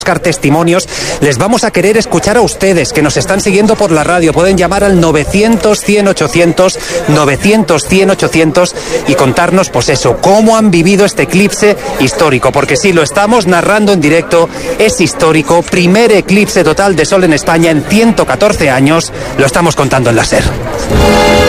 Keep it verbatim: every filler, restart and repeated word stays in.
buscar testimonios, les vamos a querer escuchar a ustedes que nos están siguiendo por la radio. Pueden llamar al novecientos, cien, ochocientos, novecientos, cien, ochocientos y contarnos, pues eso, cómo han vivido este eclipse histórico, porque sí, lo estamos narrando en directo, es histórico, primer eclipse total de sol en España en ciento catorce años, lo estamos contando en la SER.